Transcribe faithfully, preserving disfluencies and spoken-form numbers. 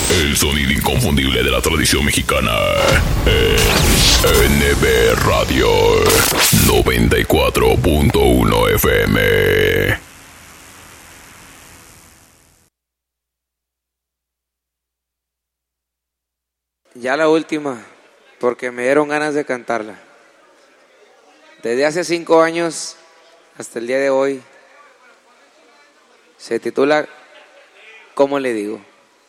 El sonido inconfundible de la tradición mexicana. N B Radio noventa y cuatro punto uno F M. Ya la última, porque me dieron ganas de cantarla. Desde hace cinco años hasta el día de hoy, se titula ¿Cómo le digo?